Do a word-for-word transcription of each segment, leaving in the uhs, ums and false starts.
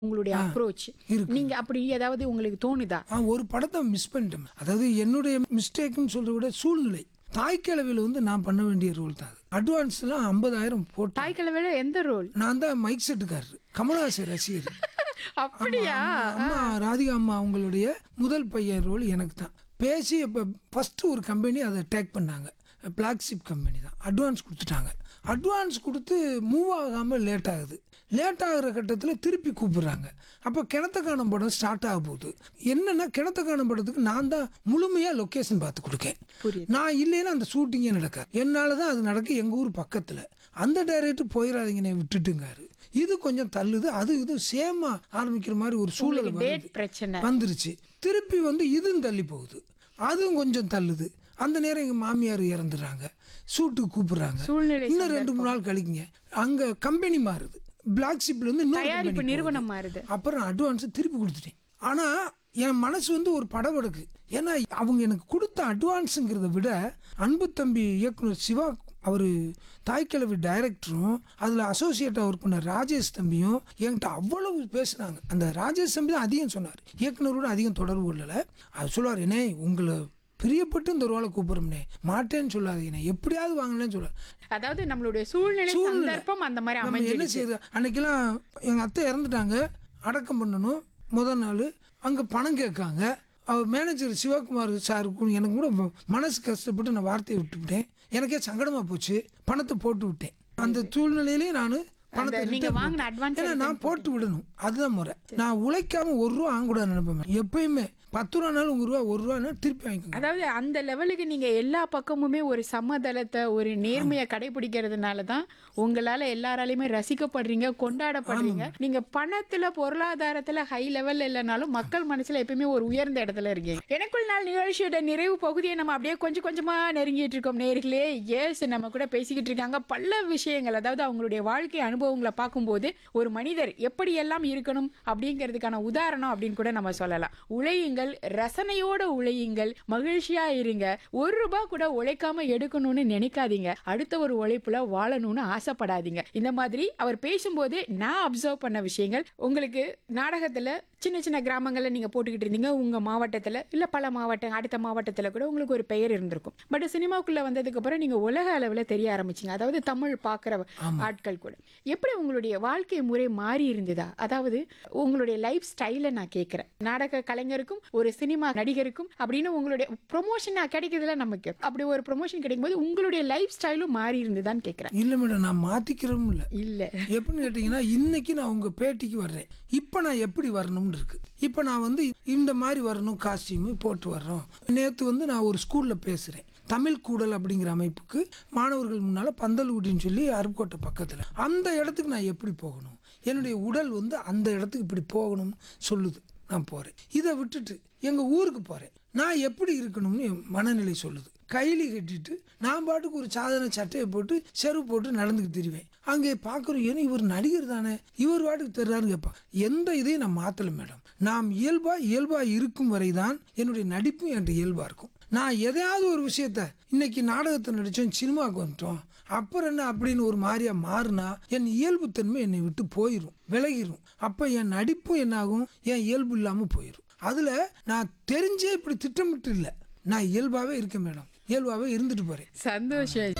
உங்களுடைய ஆ, அப்ரோச். இருக்கு. நீங்க அப்படி ஏதாவது உங்களுக்கு தோணுதா? ஆ ஒரு படத்தை மிஸ் பண்ணிட்டேன். அதாவது என்னுடைய மிஸ்டேக்குன்னு சொல்றத விட சூழ்நிலை. தாய்க்கிழவியில் வந்து நான் பண்ண வேண்டிய ரோல் தான் அது. அட்வான்ஸ்லாம் ஐம்பதாயிரம் போட்டு தாய் கிழவில எந்த ரோல்? நான் தான் மைக் செட்டுக்காரரு, கமலஹாசன் ரசிகர். அப்படியா? அம்மா ராதிகா அம்மா அவங்களுடைய முதல் பையன் ரோல் எனக்கு தான். பேசி இப்போ ஃபஸ்ட்டு ஒரு கம்பெனி அதை டேக் பண்ணாங்க. பிளாக்ஷிப் கம்பெனி தான். அட்வான்ஸ் கொடுத்துட்டாங்க. அட்வான்ஸ் கொடுத்து மூவ் ஆகாமல் லேட் ஆகுது. லேட் ஆகிற கட்டத்தில் திருப்பி கூப்பிடுறாங்க. அப்போ கிணத்தக்கானம் படம் ஸ்டார்ட் ஆக போகுது. என்னென்னா கிணத்தக்கானம் படத்துக்கு நான் தான் முழுமையாக லொக்கேஷன் பார்த்து கொடுக்கேன். புரியுது. நான் இல்லைன்னா அந்த ஷூட்டிங்கே நடக்காது. என்னால் தான் அது நடக்க. எங்கள் ஊர் பக்கத்தில் அந்த டைரக்டர் போயிடாதீங்கன்னு விட்டுட்டுங்காரு. இது கொஞ்சம் தள்ளுது. அது இது சேமா ஆரம்பிக்கிற மாதிரி ஒரு சூழல் உங்களுக்கு டேட் வருது. பிரச்சனை. வந்துருச்சு. திருப்பி வந்து இதுவும் தள்ளி போகுது. அதுவும் கொஞ்சம் தள்ளுது. அந்த நேரம் எங்கள் மாமியார் இறந்துடுறாங்க. ஷூட்டுக்கு கூப்பிடுறாங்க. சூழ்நிலை இன்னும் ரெண்டு மூணு நாள் கழிக்குங்க. அங்கே கம்பெனி மாறுது. பிளாக் ஷிப்ல இருந்து இன்னொரு தயாரிப்பு company நிறுவனம் போகுது. மாறுது. அப்புறம் அட்வான்ஸ் திருப்பி கொடுத்துட்டேன். ஆனால் என் மனசு வந்து ஒரு படபடக்கு. ஏன்னா அவங்க எனக்கு கொடுத்த அட்வான்ஸுங்கிறத விட அன்பு தம்பி இயக்குனர் சிவா, அவர் தாய்க்கிழவி டைரக்டரும் அதில் அசோசியேட்டாக ஒர்க் பண்ண ராஜேஷ் தம்பியும் என்கிட்ட அவ்வளவு பேசுனாங்க. அந்த ராஜேஷ் தம்பி தான் அதிகம் சொன்னார். இயக்குனரோட அதிகம் தொடர்பு கொள்ளலை. அது சொல்லுவார், என்னே உங்களை பிரியப்பட்டு இந்த ரோலை கூப்பிடுறோம்னே, மாட்டேன்னு சொல்லாதீங்கண்ணே, எப்படியாவது வாங்கினேன்னு சொல்ல. அதாவது நம்மளுடைய சூழ்நிலை சூழ்நிலை. சந்தர்ப்பம் அந்த மாதிரி நம்ம என்ன அமைஞ்சிருச்சு. செய்யுது, அன்னைக்கெல்லாம் எங்கள் அத்தை இறந்துட்டாங்க. அடக்கம் பண்ணணும். முதல் நாள் அங்கே பணம் கேட்காங்க. அவர் மேனேஜர் சிவகுமார் சாருக்கு எனக்கு கூட மனசு கஷ்டப்பட்டு நான் வார்த்தையை விட்டுவிட்டேன். எனக்கே சங்கடமாக போச்சு. பணத்தை போட்டு விட்டேன். அந்த சூழ்நிலையிலேயே நான் பணத்தை அந்த நீங்க return வாங்கின பண்ணிட்டேன். advance ஏன்னா நான் return போட்டு விடணும். அதுதான் முறை. நான் உழைக்காம ஒரு ரூபா வாங்கக்கூடாது நினைப்பேன். எப்பயுமே பத்து ரூபானாலும் ஒரு ரூபா ஒரு ரூபானா திருப்பி வாங்கிக்கோங்க. அதாவது அந்த லெவலுக்கு நீங்க எல்லா பக்கமுமே ஒரு சமதளத்தை ஒரு நேர்மையை கடைபிடிக்கிறதுனால தான் உங்களால எல்லாராலையுமே ரசிக்கப்படுறீங்க, கொண்டாடப்படுறீங்க. நீங்க பணத்துல பொருளாதாரத்துல ஹை லெவல்ல இல்லைனாலும் மக்கள் மனசுல எப்பயுமே ஒரு உயர்ந்த இடத்துல இருக்கீங்க. எனக்குள் நாள் நிகழ்ச்சியோட நிறைவு பகுதியை நம்ம அப்படியே கொஞ்சம் கொஞ்சமா நெருங்கிட்டு இருக்கோம் நேர்களே. எஸ், நம்ம கூட பேசிக்கிட்டு இருக்காங்க பல விஷயங்கள். அதாவது அவங்களுடைய வாழ்க்கை அனுபவங்களை பார்க்கும்போது ஒரு மனிதர் எப்படி எல்லாம் இருக்கணும் அப்படிங்கிறதுக்கான உதாரணம் அப்படின்னு கூட நம்ம சொல்லலாம். உழையுங்கள், ரசனையோட உழையுங்கள், மகிழ்ச்சியா இருங்க. ஒரு ரூபாய் கூட உழைக்காம எடுக்கணும்னு நினைக்காதீங்க. அடுத்த ஒரு உழைப்புல வாழணும்னு ஆசைப்படாதீங்க. இந்த மாதிரி அவர் பேசும்போது நான் அப்சர்வ் பண்ண விஷயங்கள் உங்களுக்கு நாடகத்துல சின்ன சின்ன கிராமங்கள்ல நீங்க போட்டுக்கிட்டு இருந்தீங்க. உங்க மாவட்டத்துல இல்ல பல மாவட்டம் அடுத்த மாவட்டத்துல கூட உங்களுக்கு ஒரு பெயர் இருந்திருக்கும். பட் சினிமாக்குள்ள வந்ததுக்கு அப்புறம் நீங்க உலக அளவுல தெரிய ஆரம்பிச்சீங்க. அதாவது தமிழ் பாக்குற ஆட்கள் கூட. எப்படி உங்களுடைய வாழ்க்கை முறை மாறி இருந்ததா? அதாவது உங்களுடைய லைஃப் ஸ்டைல நான் கேட்கிறேன். நாடக கலைஞருக்கும் ஒரு சினிமா நடிகருக்கும் அப்படின்னு உங்களுடைய ப்ரொமோஷன் கிடைக்கிறதுல நமக்கு அப்படி ஒரு ப்ரொமோஷன் கிடைக்கும் போது உங்களுடைய லைஃப் ஸ்டைலும் மாறி இருந்ததான்னு கேட்கிறேன். இல்லை மேடம், நான் மாற்றிக்கிறோம் இல்லை. இல்ல எப்படின்னு கேட்டிங்கன்னா, இன்னைக்கு நான் உங்கள் பேட்டிக்கு வர்றேன். இப்போ நான் எப்படி வரணும்னு இருக்கு. இப்போ நான் வந்து இந்த மாதிரி வரணும், காஸ்டியூமு போட்டு வர்றோம். நேற்று வந்து நான் ஒரு ஸ்கூலில் பேசுகிறேன். தமிழ் கூடல் அப்படிங்கிற அமைப்புக்கு மாணவர்கள் முன்னால் பந்தல்குட்டின்னு சொல்லி அருப்புக்கோட்டை பக்கத்தில். அந்த இடத்துக்கு நான் எப்படி போகணும், என்னுடைய உடல் வந்து அந்த இடத்துக்கு இப்படி போகணும்னு சொல்லுது. நான் போகிறேன். இதை விட்டுட்டு எங்கள் ஊருக்கு போகிறேன். நான் எப்படி இருக்கணும்னு என் மனநிலை சொல்லுது. கைலி கட்டிட்டு நான் பாட்டுக்கு ஒரு சாதாரண சட்டையை போட்டு செருப்பு போட்டு நடந்துக்கிட்டு திரிவேன். அங்கே பார்க்குறோம், ஏன்னா இவர் நடிகர் தானே, இவர் பாட்டுக்கு தெரிறாருன்னு கேட்பான். எந்த இதையும் நான் மாற்றலை மேடம். நாம் இயல்பாக இயல்பாக இருக்கும் வரை தான் என்னுடைய நடிப்பும் என்கிட்ட இயல்பாக இருக்கும். நான் எதையாவது ஒரு விஷயத்த இன்னைக்கு நாடகத்தை நடித்தோம், சினிமாவுக்கு வந்துட்டோம், அப்புறம் என்ன அப்படின்னு ஒரு மாதிரியா மாறினா என் இயல்புத்தன்மை என்னை விட்டு போயிடும், விலகிடும். அப்போ என் நடிப்பும் என்னாகும், என் இயல்பு இல்லாமல் போயிடும். அதில் நான் தெரிஞ்சே இப்படி திட்டமிட்டு இல்லை, நான் இயல்பாகவே இருக்கேன் மேடம். இயல்பாகவே இருந்துட்டு போகிறேன். சந்தோஷம்.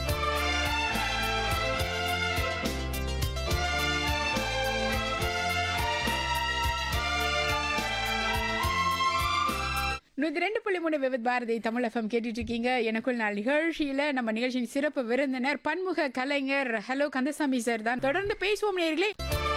நூத்தி ரெண்டு புள்ளி மூணு விவித் பாரதி தமிழ் எஃப்எம் கேட்டுட்டு இருக்கீங்க. எனக்குள் நாள் நிகழ்ச்சியில நம்ம நிகழ்ச்சியின் சிறப்பு விருந்தினர் பன்முக கலைஞர் ஹலோ கந்தசாமி சார் தான். தொடர்ந்து பேசுவோம் நேயர்களே.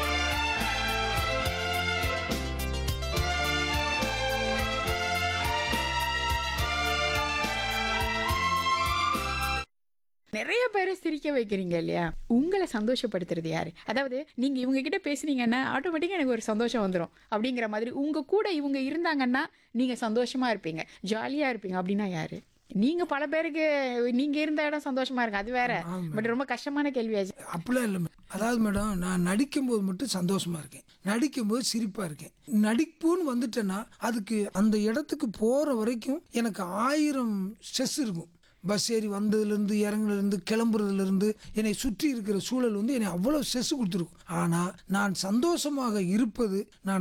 நிறைய பேரை சிரிக்க வைக்கிறீங்க இல்லையா? உங்களை சந்தோஷப்படுத்துறது யாரு? அதாவது நீங்க இவங்க கிட்ட பேசுனீங்கன்னா ஆட்டோமேட்டிக்கா எனக்கு ஒரு சந்தோஷம் வந்துடும் அப்படிங்கிற மாதிரி உங்க கூட இவங்க இருந்தாங்கன்னா நீங்க சந்தோஷமா இருப்பீங்க, ஜாலியா இருப்பீங்க. அப்படின்னா யாரு? நீங்க பல பேருக்கு நீங்க இருந்த இடம் சந்தோஷமா இருக்கு, அது வேற. பட் ரொம்ப கஷ்டமான கேள்வியாச்சு. அப்படிலாம் இல்லை மேடம். அதாவது மேடம், நான் நடிக்கும்போது மட்டும் சந்தோஷமா இருக்கேன், நடிக்கும்போது சிரிப்பா இருக்கேன். நடிப்புன்னு வந்துட்டேன்னா அதுக்கு அந்த இடத்துக்கு போற வரைக்கும் எனக்கு ஆயிரம் ஸ்ட்ரெஸ் இருக்கும். பஸ் ஏறி வந்ததுலேருந்து இறங்குலேருந்து கிளம்புறதுலேருந்து என்னை சுற்றி இருக்கிற சூழல் வந்து என்னை அவ்வளோ ஸ்ட்ரெஸ் கொடுத்துருக்கும். ஆனால் நான் சந்தோஷமாக இருப்பது, நான்